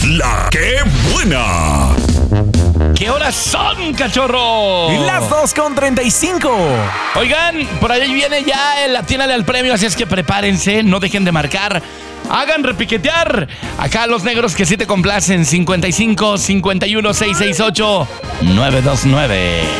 La que buena. ¿Qué horas son, cachorro? Las 2:35. Oigan, por ahí viene ya el Atínale al Premio, así es que prepárense, no dejen de marcar. Hagan repiquetear. Acá los negros que sí te complacen. 55 51 668 929.